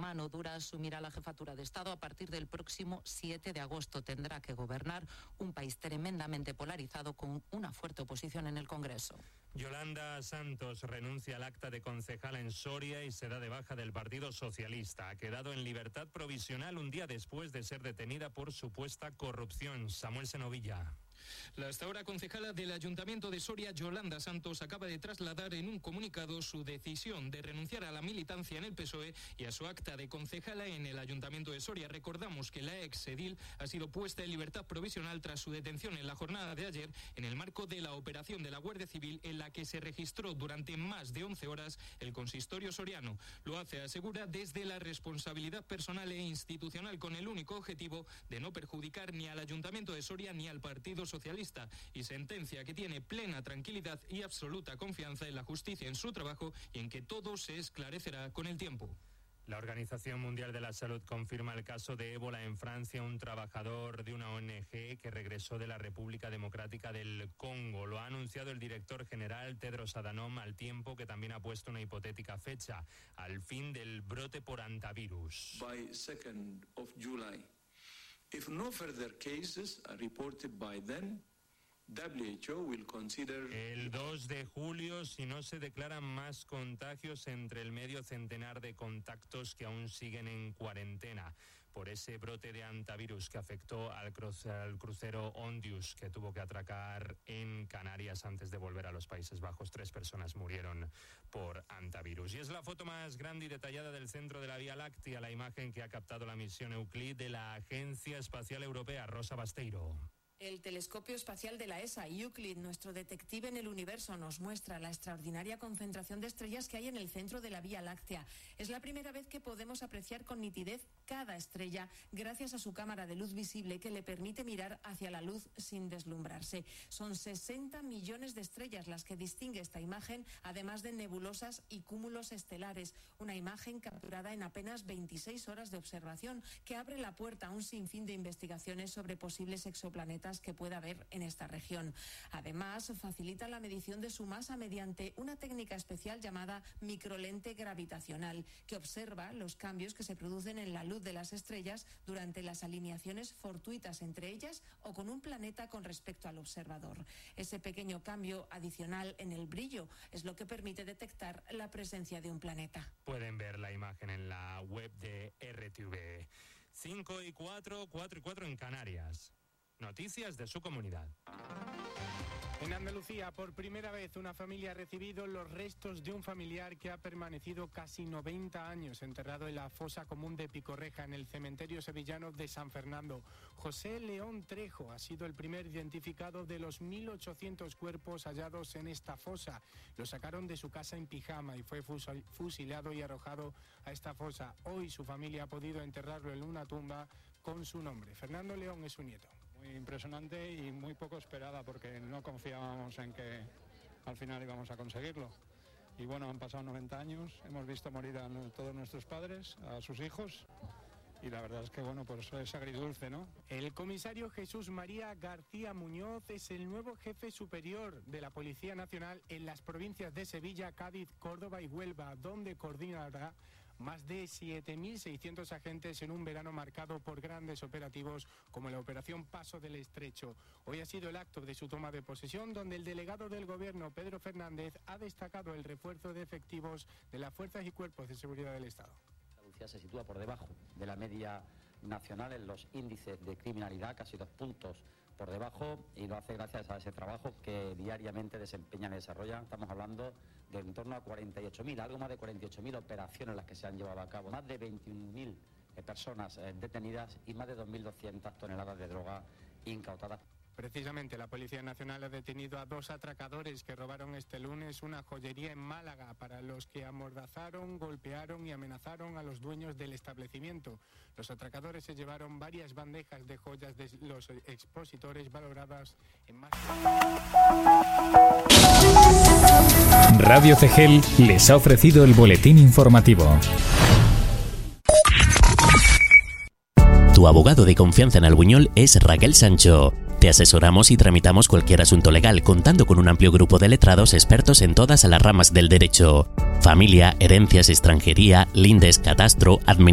mano dura asumirá la jefatura de Estado a partir del próximo 7 de agosto. Tendrá que gobernar un país tremendamente polarizado con una fuerte oposición en el Congreso. Yolanda Santos renuncia al acta de concejala en Soria y se da de baja del Partido Socialista. Ha quedado en libertad provisional un día después de ser detenida por supuesta corrupción. Samuel Senovilla. La hasta ahora concejala del Ayuntamiento de Soria, Yolanda Santos, acaba de trasladar en un comunicado su decisión de renunciar a la militancia en el PSOE y a su acta de concejala en el Ayuntamiento de Soria. Recordamos que la exedil ha sido puesta en libertad provisional tras su detención en la jornada de ayer en el marco de la operación de la Guardia Civil en la que se registró durante más de 11 horas el consistorio soriano. Lo hace, asegura, desde la responsabilidad personal e institucional con el único objetivo de no perjudicar ni al Ayuntamiento de Soria ni al Partido Socialista, y sentencia que tiene plena tranquilidad y absoluta confianza en la justicia, en su trabajo y en que todo se esclarecerá con el tiempo. La Organización Mundial de la Salud confirma el caso de ébola en Francia, un trabajador de una ONG que regresó de la República Democrática del Congo. Lo ha anunciado el director general Tedros Adhanom, al tiempo que también ha puesto una hipotética fecha al fin del brote por hantavirus. By 2nd of July. If no further cases are reported by then, WHO will consider... El 2 de julio, si no se declaran más contagios entre el medio centenar de contactos que aún siguen en cuarentena por ese brote de hantavirus que afectó al crucero Ondius, que tuvo que atracar en Canarias antes de volver a los Países Bajos. 3 personas murieron por hantavirus. Y es la foto más grande y detallada del centro de la Vía Láctea, la imagen que ha captado la misión Euclid de la Agencia Espacial Europea. Rosa Basteiro. El telescopio espacial de la ESA, Euclid, nuestro detective en el universo, nos muestra la extraordinaria concentración de estrellas que hay en el centro de la Vía Láctea. Es la primera vez que podemos apreciar con nitidez cada estrella gracias a su cámara de luz visible que le permite mirar hacia la luz sin deslumbrarse. Son 60 millones de estrellas las que distingue esta imagen, además de nebulosas y cúmulos estelares. Una imagen capturada en apenas 26 horas de observación que abre la puerta a un sinfín de investigaciones sobre posibles exoplanetas que pueda haber en esta región. Además, facilita la medición de su masa mediante una técnica especial llamada microlente gravitacional, que observa los cambios que se producen en la luz de las estrellas durante las alineaciones fortuitas entre ellas o con un planeta con respecto al observador. Ese pequeño cambio adicional en el brillo es lo que permite detectar la presencia de un planeta. Pueden ver la imagen en la web de RTV. 5:04, 4:04 en Canarias. Noticias de su comunidad. En Andalucía, por primera vez, una familia ha recibido los restos de un familiar que ha permanecido casi 90 años enterrado en la fosa común de Picorreja, en el cementerio sevillano de San Fernando. José León Trejo ha sido el primer identificado de los 1.800 cuerpos hallados en esta fosa. Lo sacaron de su casa en pijama y fue fusilado y arrojado a esta fosa. Hoy su familia ha podido enterrarlo en una tumba con su nombre. Fernando León es su nieto. Muy impresionante y muy poco esperada, porque no confiábamos en que al final íbamos a conseguirlo. Y bueno, han pasado 90 años, hemos visto morir a todos nuestros padres, a sus hijos, y la verdad es que bueno, pues es agridulce, ¿no? El comisario Jesús María García Muñoz es el nuevo jefe superior de la Policía Nacional en las provincias de Sevilla, Cádiz, Córdoba y Huelva, donde coordinará más de 7.600 agentes en un verano marcado por grandes operativos como la Operación Paso del Estrecho. Hoy ha sido el acto de su toma de posesión, donde el delegado del Gobierno, Pedro Fernández, ha destacado el refuerzo de efectivos de las fuerzas y cuerpos de seguridad del Estado. Andalucía se sitúa por debajo de la media nacional en los índices de criminalidad, casi 2 puntos por debajo, y lo hace gracias a ese trabajo que diariamente desempeñan y desarrollan. Estamos hablando de en torno a 48.000, algo más de 48.000 operaciones las que se han llevado a cabo, más de 21.000 personas detenidas y más de 2.200 toneladas de droga incautadas. Precisamente la Policía Nacional ha detenido a 2 atracadores que robaron este lunes una joyería en Málaga, para los que amordazaron, golpearon y amenazaron a los dueños del establecimiento. Los atracadores se llevaron varias bandejas de joyas de los expositores valoradas en más... Radio Cegel les ha ofrecido el boletín informativo. Tu abogado de confianza en Albuñol es Raquel Sancho. Te asesoramos y tramitamos cualquier asunto legal, contando con un amplio grupo de letrados expertos en todas las ramas del derecho: familia, herencias, extranjería, lindes, catastro, administración.